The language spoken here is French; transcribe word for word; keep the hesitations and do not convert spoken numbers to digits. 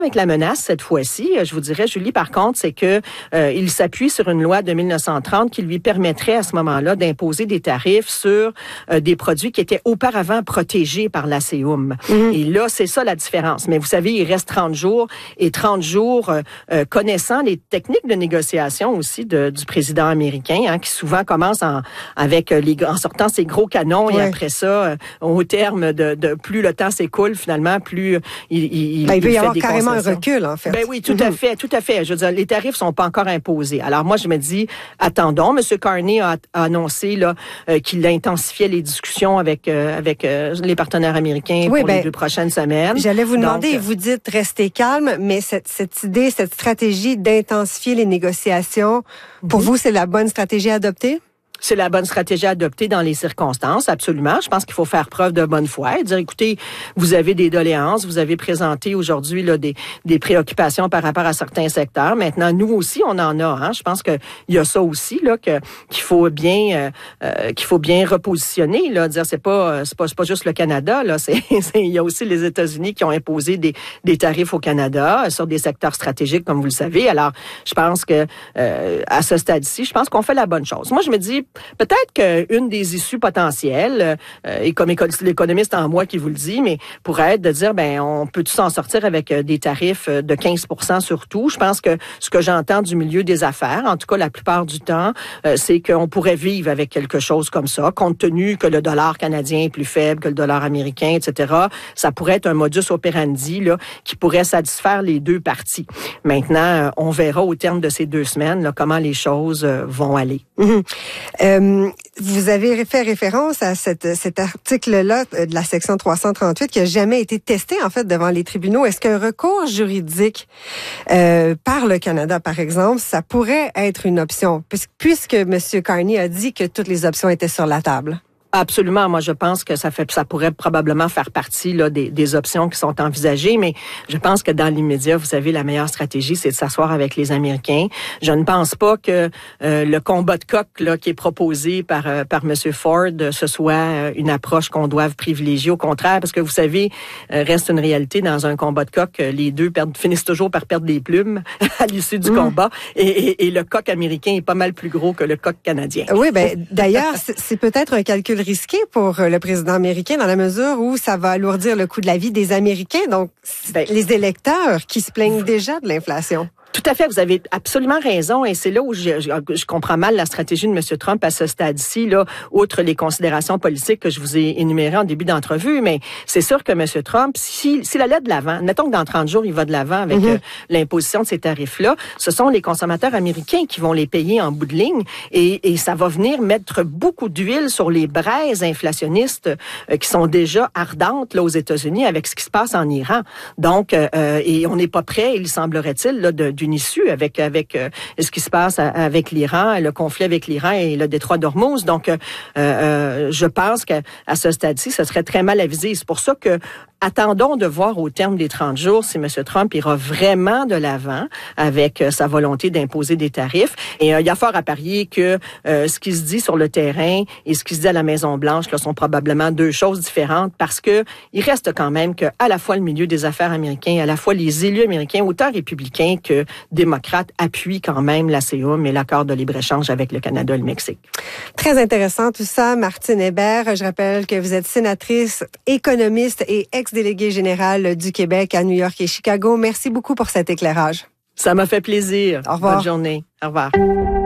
Avec la menace, cette fois-ci, je vous dirais, Julie, par contre, c'est que euh, il s'appuie sur une loi de mille neuf cent trente qui lui permettrait à ce moment-là d'imposer des tarifs sur euh, des produits qui étaient auparavant protégés par l'A C U M. Mm-hmm. Et là, c'est ça la différence. Mais vous savez, il reste trente jours et trente jours, euh, euh, connaissant les techniques de négociation aussi de, du président américain, hein, qui souvent commence en, avec les, en sortant ses gros canons ouais. et après ça, euh, au terme de, de plus le temps s'écoule, finalement, plus il, il, ben, il, il peut il y fait avoir des carrément un recul, en fait. Ben oui, tout mm-hmm. à fait, tout à fait. Je veux dire, les tarifs sont pas encore imposés. Alors moi, je me dis, attendons. M. Carney a, a annoncé là euh, qu'il intensifiait les discussions avec euh, avec euh, les partenaires américains oui, pour ben, les deux prochaines semaines. J'allais vous demander, Donc, vous dites restez calme, mais cette, cette idée, cette stratégie d'intensifier les négociations, pour mm-hmm. vous, c'est la bonne stratégie à adopter? C'est la bonne stratégie à adopter dans les circonstances, absolument. Je pense qu'il faut faire preuve de bonne foi et dire, écoutez, vous avez des doléances, vous avez présenté aujourd'hui là des, des préoccupations par rapport à certains secteurs. Maintenant, nous aussi, on en a. Hein. Je pense qu'il y a ça aussi là que qu'il faut bien euh, qu'il faut bien repositionner. Là, dire c'est pas c'est pas c'est pas juste le Canada. Là, c'est, c'est il y a aussi les États-Unis qui ont imposé des des tarifs au Canada sur des secteurs stratégiques, comme vous le savez. Alors, je pense que euh, à ce stade-ci, je pense qu'on fait la bonne chose. Moi, je me dis peut-être qu'une des issues potentielles, euh, et comme l'économiste en moi qui vous le dit, mais pourrait être de dire, ben, on peut s'en sortir avec des tarifs de quinze pour cent sur tout. Je pense que ce que j'entends du milieu des affaires, en tout cas la plupart du temps, euh, c'est qu'on pourrait vivre avec quelque chose comme ça, compte tenu que le dollar canadien est plus faible que le dollar américain, et cetera. Ça pourrait être un modus operandi là qui pourrait satisfaire les deux parties. Maintenant, on verra au terme de ces deux semaines là, comment les choses vont aller. Mmh. Euh, vous avez fait référence à cette, cet article-là de la section trois cent trente-huit qui a jamais été testé en fait devant les tribunaux. Est-ce qu'un recours juridique euh, par le Canada, par exemple, ça pourrait être une option, puisque M. Carney a dit que toutes les options étaient sur la table? Absolument. Moi, je pense que ça fait, ça pourrait probablement faire partie là des, des options qui sont envisagées, mais je pense que dans l'immédiat, vous savez, la meilleure stratégie, c'est de s'asseoir avec les Américains. Je ne pense pas que euh, le combat de coq là qui est proposé par euh, par M. Ford, ce soit euh, une approche qu'on doive privilégier. Au contraire, parce que vous savez, euh, reste une réalité dans un combat de coq, les deux perdent, finissent toujours par perdre des plumes à l'issue du mmh. combat, et, et, et le coq américain est pas mal plus gros que le coq canadien. Oui, ben d'ailleurs, c'est, c'est peut-être un calcul risqué pour le président américain dans la mesure où ça va alourdir le coût de la vie des Américains, donc ben, les électeurs qui se plaignent déjà de l'inflation. Tout à fait, vous avez absolument raison, et c'est là où je, je, je comprends mal la stratégie de M. Trump à ce stade-ci, là, outre les considérations politiques que je vous ai énumérées en début d'entrevue, mais c'est sûr que M. Trump, s'il, s'il allait de l'avant, mettons que dans trente jours, il va de l'avant avec mm-hmm. euh, l'imposition de ces tarifs-là, ce sont les consommateurs américains qui vont les payer en bout de ligne, et, et ça va venir mettre beaucoup d'huile sur les braises inflationnistes euh, qui sont déjà ardentes là aux États-Unis avec ce qui se passe en Iran. Donc, euh, et on n'est pas prêt, il semblerait-il, là, de d'une issue avec avec euh, ce qui se passe avec l'Iran, le conflit avec l'Iran et le détroit d'Ormuz. Donc, euh, euh, je pense qu'à à ce stade-ci, ce serait très mal avisé. C'est pour ça que attendons de voir au terme des trente jours si M. Trump ira vraiment de l'avant avec euh, sa volonté d'imposer des tarifs. Et euh, il y a fort à parier que euh, ce qui se dit sur le terrain et ce qui se dit à la Maison-Blanche là, sont probablement deux choses différentes, parce que il reste quand même que à la fois le milieu des affaires américain, à la fois les élus américains, autant républicains que démocrates, appuient quand même l'A C U M et l'accord de libre-échange avec le Canada et le Mexique. Très intéressant tout ça. Martine Hébert, je rappelle que vous êtes sénatrice, économiste et ex-déléguée générale du Québec à New York et Chicago. Merci beaucoup pour cet éclairage. Ça m'a fait plaisir. Au revoir. Bonne journée. Au revoir.